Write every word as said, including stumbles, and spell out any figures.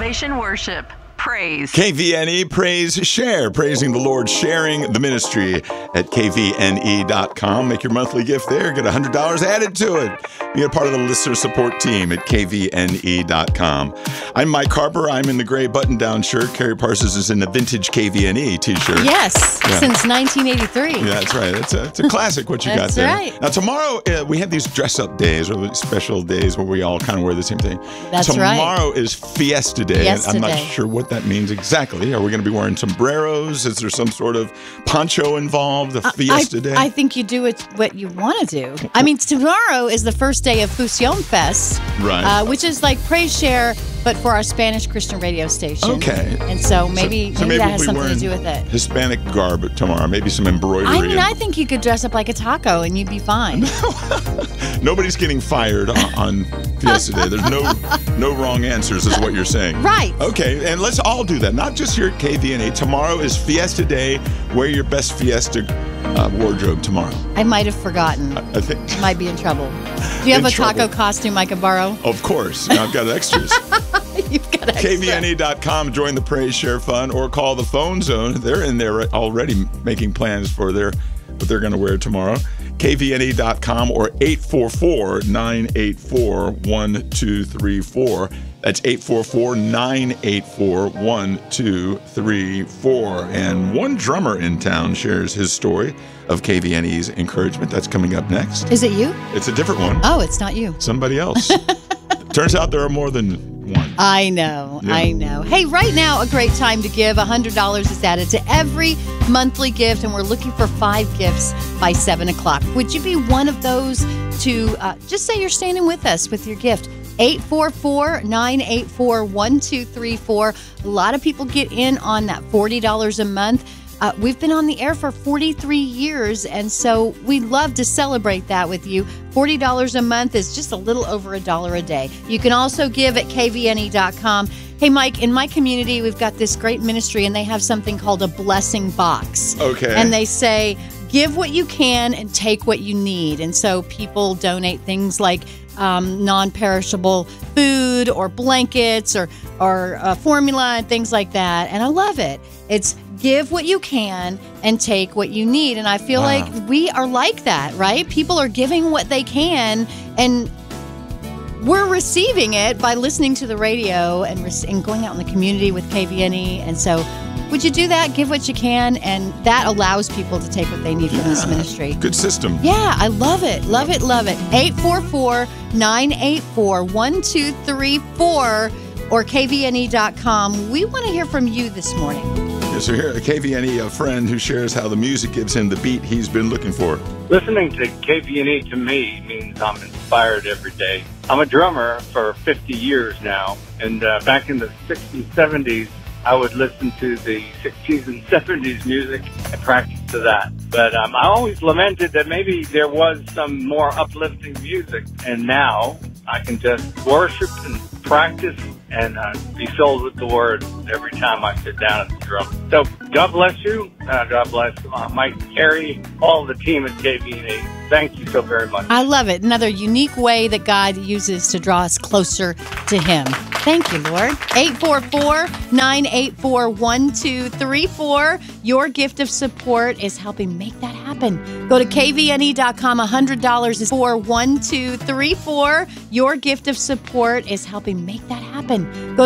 Salvation Worship. Praise. K V N E Praise Share, praising the Lord, sharing the ministry at K V N E dot com. Make your monthly gift there. Get one hundred dollars added to it. Be a part of the listener support team at K V N E dot com. I'm Mike Harper. I'm in the gray button-down shirt. Carrie Parsons is in the vintage K V N E t-shirt. Yes, yeah. Since nineteen eighty-three. Yeah, that's right. It's a, it's a classic what you got there. That's right. Now, tomorrow, uh, we have these dress-up days or special days where we all kind of wear the same thing. That's tomorrow right. Tomorrow is Fiesta Day. Fiesta I'm not Day. sure what that means exactly. Are we going to be wearing sombreros? Is there some sort of poncho involved? The Fiesta I, Day? I think you do it what you want to do. I mean, tomorrow is the first day of Fusión Fest, right? Uh, which is like Praise Share, but for our Spanish Christian radio station. Okay. And so maybe, so, so maybe, maybe that has we'll something to do with it. Hispanic garb tomorrow. Maybe some embroidery. I mean, and... I think you could dress up like a taco and you'd be fine. Nobody's getting fired on, on Fiesta Day. There's no no wrong answers is what you're saying. Right. Okay, and let's all do that. Not just here at K V N A. Tomorrow is Fiesta Day. Wear your best Fiesta uh, wardrobe tomorrow. I might have forgotten. I, I think. Might be in trouble. Do you have In a trouble. taco costume I can borrow? Of course. I've got extras. You've got extra. K V N E dot com. Join the Praise Share Fund or call the phone zone. They're in there already making plans for their what they're going to wear tomorrow. K V N E dot com or eight four four, nine eight four, one two three four. That's eight four four, nine eight four, one two three four. And one drummer in town shares his story of K V N E's encouragement. That's coming up next. Is it you? It's a different one. Oh, it's not you. Somebody else. Turns out there are more than one. I know, Yeah. I know. Hey, right now, a great time to give. one hundred dollars is added to every monthly gift, and we're looking for five gifts by seven o'clock. Would you be one of those to uh, just say you're standing with us with your gift? eight four four, nine eight four, one two three four. A lot of people get in on that forty dollars a month. Uh, we've been on the air for forty-three years, and so we love to celebrate that with you. forty dollars a month is just a little over a dollar a day. You can also give at K V N E dot com. Hey, Mike, in my community, we've got this great ministry, and they have something called a blessing box. Okay. And they say, give what you can and take what you need. And so people donate things like um, non-perishable food or blankets or, or uh, formula and things like that. And I love it. It's give what you can and take what you need. And I feel Wow. like we are like that, right? People are giving what they can, and we're receiving it by listening to the radio and, re- and going out in the community with K V N E. And so would you do that? Give what you can, and that allows people to take what they need from this ministry. Good system. Yeah, I love it. Love it, love it. eight four four, nine eight four, one two three four or K V N E dot com. We want to hear from you this morning. Yes, so here at K V N E, a friend who shares how the music gives him the beat he's been looking for. Listening to K V N E to me means I'm inspired every day. I'm a drummer for fifty years now, and uh, back in the sixties, seventies, I would listen to the sixties and seventies music and practice to that. But um, I always lamented that maybe there was some more uplifting music, and now I can just worship and practice and uh, be filled with the Word every time I sit down at the drum. So God bless you. Uh, God bless uh, Mike, Carrie, all the team at K V N E. Thank you so very much. I love it. Another unique way that God uses to draw us closer to Him. Thank you, Lord. eight four four, nine eight four, one two three four. Your gift of support is helping make that happen. Go to K V N E dot com. one hundred dollars is for one two three four. Your gift of support is helping make that happen. Go